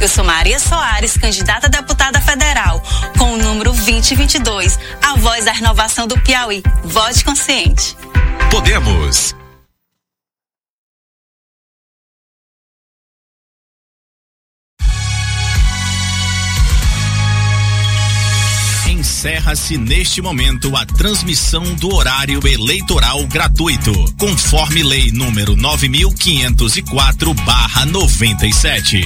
Eu sou Maria Soares, candidata a deputada federal, com o número 2022, a voz da renovação do Piauí. Vote consciente. Podemos. Encerra-se neste momento a transmissão do horário eleitoral gratuito, conforme lei número 9.504/97.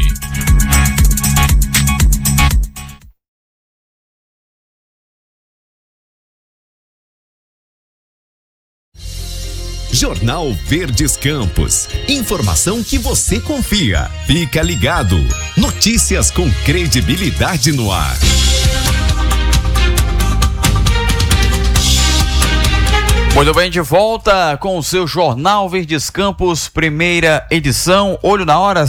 Jornal Verdes Campos. Informação que você confia. Fica ligado. Notícias com credibilidade no ar. Muito bem, de volta com o seu Jornal Verdes Campos, primeira edição, olho na hora,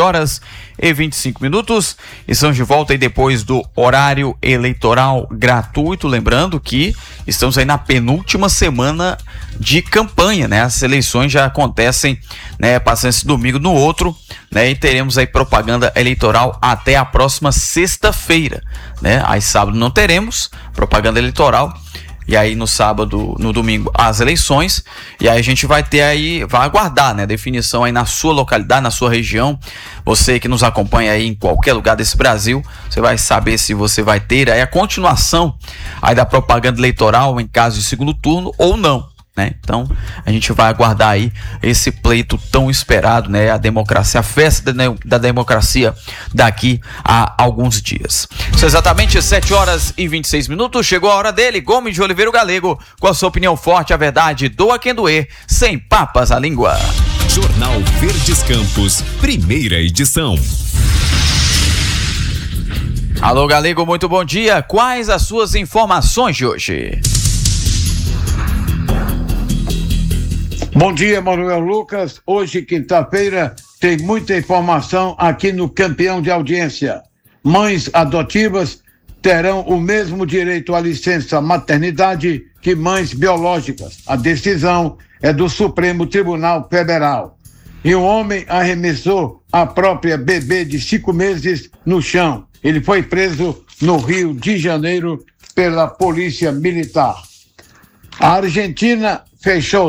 7h25. Estamos de volta aí depois do horário eleitoral gratuito, lembrando que estamos aí na penúltima semana de campanha, né? As eleições já acontecem, né? Passando esse domingo no outro, né? E teremos aí propaganda eleitoral até a próxima sexta-feira, né? Aí sábado não teremos propaganda eleitoral. E aí no sábado, no domingo, as eleições, e aí a gente vai ter aí, vai aguardar, né, definição aí na sua localidade, na sua região. Você que nos acompanha aí em qualquer lugar desse Brasil, você vai saber se você vai ter aí a continuação aí da propaganda eleitoral em caso de segundo turno ou não, né? Então a gente vai aguardar aí esse pleito tão esperado, né? A democracia, a festa da democracia daqui a alguns dias. São exatamente 7h26. Chegou a hora dele, Gomes de Oliveira Galego, com a sua opinião forte, a verdade, doa quem doer, sem papas à língua. Jornal Verdes Campos, primeira edição. Alô, Galego, muito bom dia. Quais as suas informações de hoje? Bom dia, Manuel Lucas. Hoje, quinta-feira, tem muita informação aqui no Campeão de Audiência. Mães adotivas terão o mesmo direito à licença maternidade que mães biológicas. A decisão é do Supremo Tribunal Federal. E um homem arremessou a própria bebê de 5 meses no chão. Ele foi preso no Rio de Janeiro pela Polícia Militar. A Argentina fechou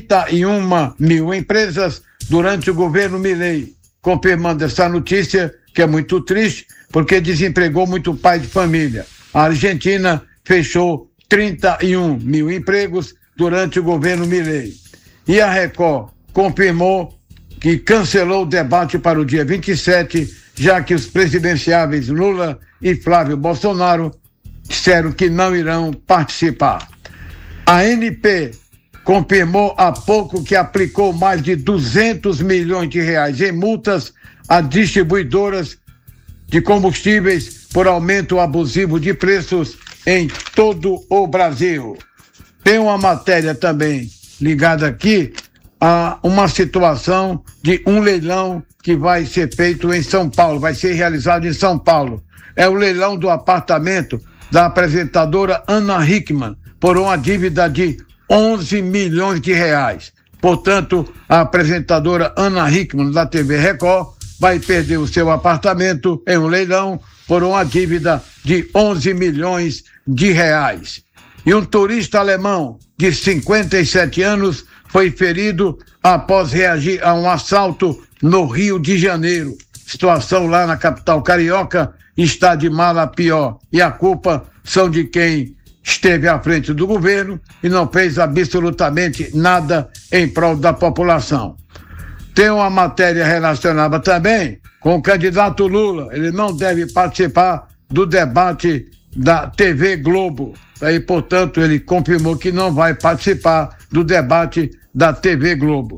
31 mil empresas durante o governo Milei, confirmando essa notícia, que é muito triste, porque desempregou muito pai de família. A Argentina fechou 31 mil empregos durante o governo Milei. E a Record confirmou que cancelou o debate para o dia 27, já que os presidenciáveis Lula e Flávio Bolsonaro disseram que não irão participar. A ANP confirmou há pouco que aplicou mais de 200 milhões de reais em multas a distribuidoras de combustíveis por aumento abusivo de preços em todo o Brasil. Tem uma matéria também ligada aqui a uma situação de um leilão que vai ser feito em São Paulo, vai ser realizado em São Paulo. É o leilão do apartamento da apresentadora Ana Hickman, por uma dívida de 11 milhões de reais. Portanto, a apresentadora Ana Hickman, da TV Record, vai perder o seu apartamento em um leilão por uma dívida de 11 milhões de reais. E um turista alemão de 57 anos foi ferido após reagir a um assalto no Rio de Janeiro. Situação lá na capital carioca está de mal a pior. E a culpa são de quem esteve à frente do governo e não fez absolutamente nada em prol da população. Tem uma matéria relacionada também com o candidato Lula. Ele não deve participar do debate da TV Globo. Aí, portanto, ele confirmou que não vai participar do debate da TV Globo.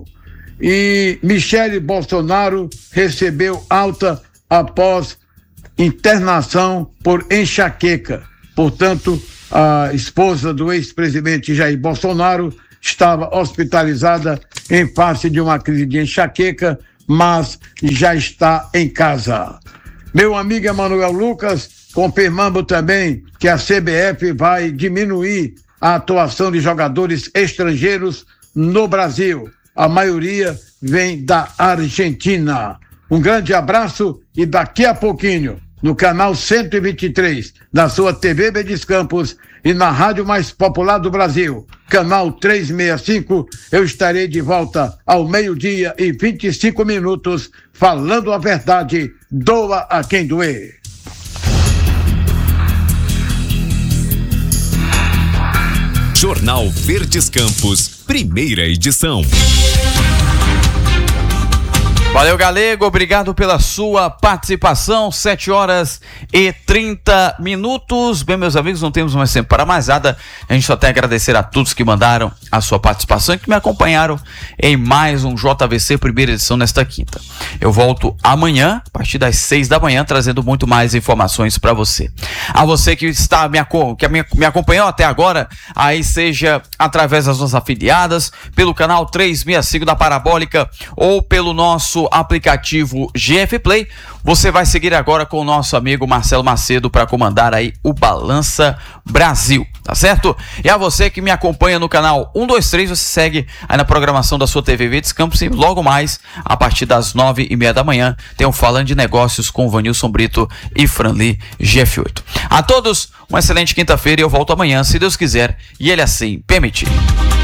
E Michele Bolsonaro recebeu alta após internação por enxaqueca. Portanto, a esposa do ex-presidente Jair Bolsonaro estava hospitalizada em face de uma crise de enxaqueca, mas já está em casa. Meu amigo Emanuel Lucas, confirmamos também que a CBF vai diminuir a atuação de jogadores estrangeiros no Brasil. A maioria vem da Argentina. Um grande abraço e daqui a pouquinho, no canal 123, na sua TV Verdes Campos e na rádio mais popular do Brasil, canal 365, eu estarei de volta ao 12:25, falando a verdade, doa a quem doer. Jornal Verdes Campos, primeira edição. Valeu, Galego, obrigado pela sua participação, 7h30. Bem, meus amigos, não temos mais tempo para mais nada, a gente só tem a agradecer a todos que mandaram a sua participação e que me acompanharam em mais um JVC primeira edição nesta quinta. Eu volto amanhã, a partir das 6 da manhã, trazendo muito mais informações para você. A você que está me acompanhou até agora, aí seja através das nossas afiliadas, pelo canal 365 da Parabólica ou pelo nosso aplicativo GF Play, você vai seguir agora com o nosso amigo Marcelo Macedo para comandar aí o Balança Brasil, tá certo? E a você que me acompanha no canal 123, você segue aí na programação da sua TV Verdes Campos e logo mais, a partir das 9h30 da manhã, tem o Falando de Negócios com o Vanilson Brito e Franli GF8. A todos, uma excelente quinta-feira e eu volto amanhã, se Deus quiser e Ele assim permitir.